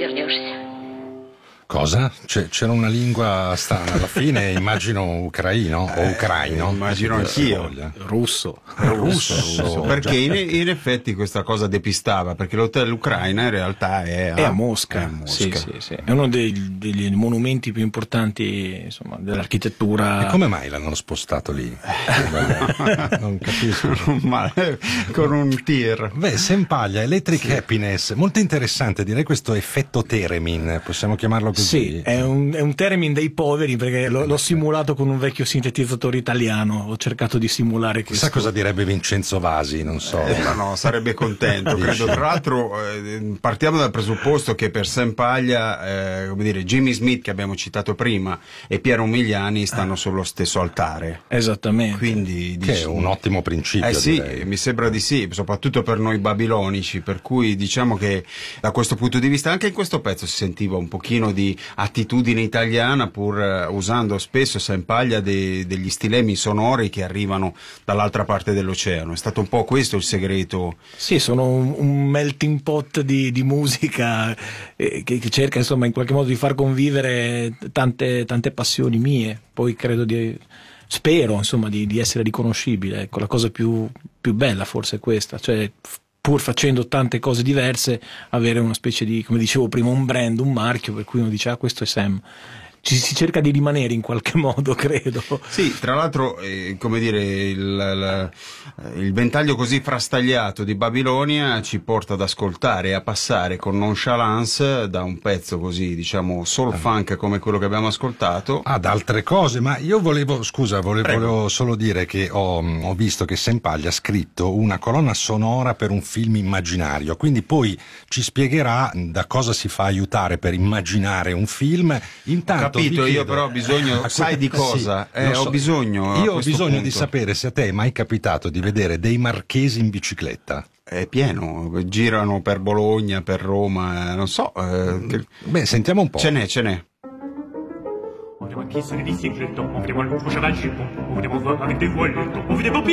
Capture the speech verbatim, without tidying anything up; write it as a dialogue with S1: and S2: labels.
S1: вернешься.
S2: Cosa? C'è, c'era una lingua strana alla fine, immagino ucraino o ucraino.
S3: Eh, immagino anch'io.
S4: Russo.
S3: Russo, russo, russo. Perché in, in effetti questa cosa depistava, perché l'hotel Ucraina in realtà è a,
S4: è a Mosca.
S3: È, a Mosca.
S4: Sì, sì, sì. È uno dei, degli monumenti più importanti, insomma, dell'architettura.
S2: E come mai l'hanno spostato lì? Non capisco.
S3: Ma, con un tir.
S2: Beh, Sempaglia, Electric
S3: Sì.
S2: Happiness, molto interessante, direi questo effetto Theremin, possiamo chiamarlo così.
S4: Sì, è un, è un Theremin dei poveri, perché l'ho, l'ho simulato con un vecchio sintetizzatore italiano, ho cercato di simulare questo.
S2: Chissà cosa direbbe Vincenzo Vasi, non so.
S3: Eh, ma no, sarebbe contento, credo. Tra l'altro eh, partiamo dal presupposto che per Sempaglia, eh, come dire, Jimmy Smith che abbiamo citato prima e Piero Umiliani stanno sullo stesso altare.
S4: Esattamente.
S3: Quindi,
S2: Che è un ottimo principio.
S3: Eh sì,
S2: direi.
S3: mi sembra di sì, soprattutto per noi babilonici, per cui diciamo che da questo punto di vista anche in questo pezzo si sentiva un pochino di attitudine italiana, pur eh, usando spesso Sempaglia de, degli stilemi sonori che arrivano dall'altra parte dell'oceano. È stato un po' questo il segreto.
S4: Sì, sono un, un melting pot di, di musica eh, che, che cerca insomma in qualche modo di far convivere tante, tante passioni mie. Poi credo di... spero insomma di, di essere riconoscibile. Ecco, la cosa più, più bella forse è questa, cioè pur facendo tante cose diverse avere una specie di, come dicevo prima, un brand, un marchio per cui uno dice ah, questo è Sam. Ci si cerca di rimanere in qualche modo, credo.
S3: Sì, tra l'altro, eh, come dire, il, il, il ventaglio così frastagliato di Babilonia ci porta ad ascoltare e a passare con nonchalance da un pezzo così, diciamo, soul funk come quello che abbiamo ascoltato.
S2: Ad altre cose, ma io volevo, scusa, volevo, volevo solo dire che ho, ho visto che Sempaglia ha scritto una colonna sonora per un film immaginario, quindi poi ci spiegherà da cosa si fa aiutare per immaginare un film. Intanto
S3: Capito,
S2: vi
S3: io
S2: chiedo,
S3: però ho bisogno,
S2: eh,
S3: sai di cosa?
S2: Sì,
S3: eh,
S2: lo so.
S3: ho bisogno. a
S2: Io ho
S3: questo
S2: bisogno
S3: punto.
S2: di sapere se a te è mai capitato di vedere dei marchesi in bicicletta.
S3: È pieno, girano per Bologna, per Roma, eh, non so. Eh, che...
S2: Beh, sentiamo un po'.
S3: Ce n'è, ce n'è.
S5: On est qui serait bicyclette, on fait des voiles, on cheval jupon, on fait des avec des voilettes, on fait des